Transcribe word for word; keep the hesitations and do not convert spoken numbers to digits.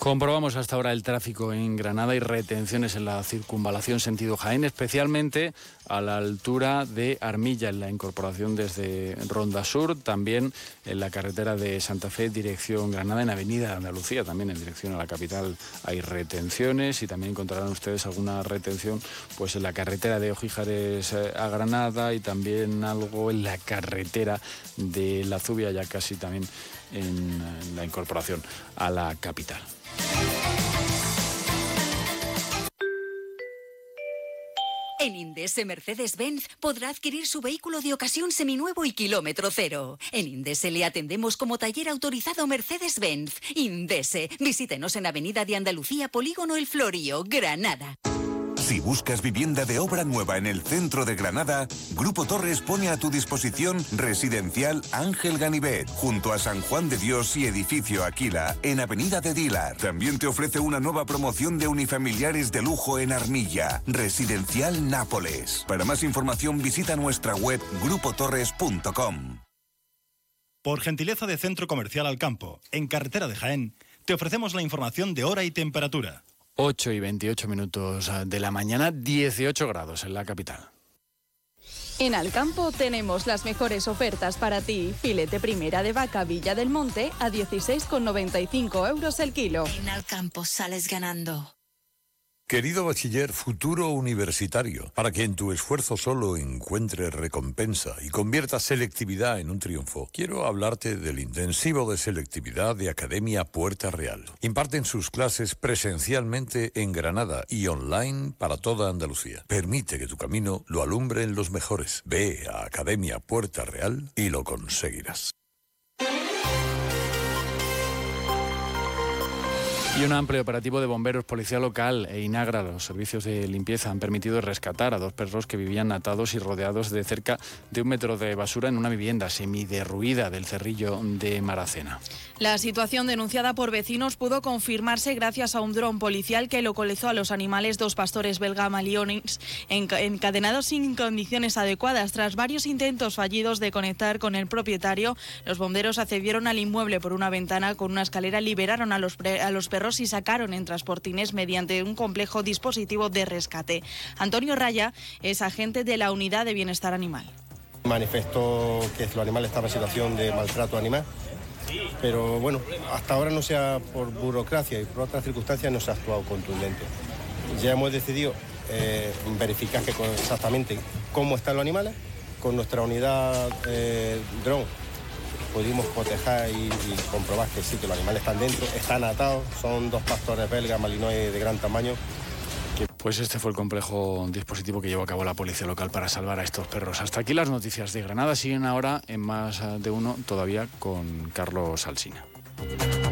Comprobamos hasta ahora el tráfico en Granada y retenciones en la circunvalación sentido Jaén, especialmente a la altura de Armilla, en la incorporación desde Ronda Sur, también en la carretera de Santa Fe, dirección Granada, en Avenida Andalucía, también en dirección a la capital hay retenciones, y también encontrarán ustedes alguna retención pues en la carretera de Ojíjares a Granada y también algo en la carretera de La Zubia, ya casi también en la incorporación a la capital. En Indese Mercedes-Benz podrá adquirir su vehículo de ocasión seminuevo y kilómetro cero. En Indese le atendemos como taller autorizado Mercedes-Benz. Indese, visítenos en Avenida de Andalucía, Polígono El Florío, Granada. Si buscas vivienda de obra nueva en el centro de Granada, Grupo Torres pone a tu disposición Residencial Ángel Ganivet, junto a San Juan de Dios y Edificio Aquila, en Avenida de Dilar. También te ofrece una nueva promoción de unifamiliares de lujo en Armilla, Residencial Nápoles. Para más información visita nuestra web grupo torres punto com. Por gentileza de Centro Comercial Alcampo, en carretera de Jaén, te ofrecemos la información de hora y temperatura. ocho y veintiocho minutos de la mañana, dieciocho grados en la capital. En Alcampo tenemos las mejores ofertas para ti. Filete primera de vaca Villa del Monte a dieciséis con noventa y cinco euros el kilo. En Alcampo sales ganando. Querido bachiller, futuro universitario, para que en tu esfuerzo solo encuentres recompensa y conviertas selectividad en un triunfo, quiero hablarte del intensivo de selectividad de Academia Puerta Real. Imparten sus clases presencialmente en Granada y online para toda Andalucía. Permite que tu camino lo alumbren los mejores. Ve a Academia Puerta Real y lo conseguirás. Y un amplio operativo de bomberos, policía local e Inagra, los servicios de limpieza, han permitido rescatar a dos perros que vivían atados y rodeados de cerca de un metro de basura en una vivienda semiderruida del Cerrillo de Maracena. La situación denunciada por vecinos pudo confirmarse gracias a un dron policial que localizó a los animales, dos pastores belga maliones, encadenados sin condiciones adecuadas. Tras varios intentos fallidos de conectar con el propietario, los bomberos accedieron al inmueble por una ventana con una escalera, liberaron a los, pre- a los perros y sacaron en transportines mediante un complejo dispositivo de rescate. Antonio Raya es agente de la Unidad de Bienestar Animal. Manifestó que los animales estaban en situación de maltrato animal, pero bueno, hasta ahora no sea por burocracia y por otras circunstancias no se ha actuado contundente. Ya hemos decidido eh, verificar que con exactamente cómo están los animales. Con nuestra unidad eh, dron pudimos cotejar y, y comprobar que sí, que los animales están dentro, están atados, son dos pastores belgas malinois de gran tamaño. Pues este fue el complejo dispositivo que llevó a cabo la policía local para salvar a estos perros. Hasta aquí las noticias de Granada. Siguen ahora en Más de Uno, todavía con Carlos Alsina.